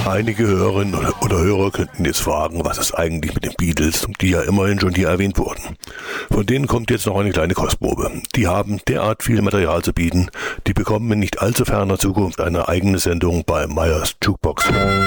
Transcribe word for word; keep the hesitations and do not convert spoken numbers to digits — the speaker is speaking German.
Einige Hörerinnen oder, oder Hörer könnten jetzt fragen, was ist eigentlich mit den Beatles, die ja immerhin schon hier erwähnt wurden. Von denen kommt jetzt noch eine kleine Kostprobe. Die haben derart viel Material zu bieten, die bekommen in nicht allzu ferner Zukunft eine eigene Sendung bei Meyers Jukebox.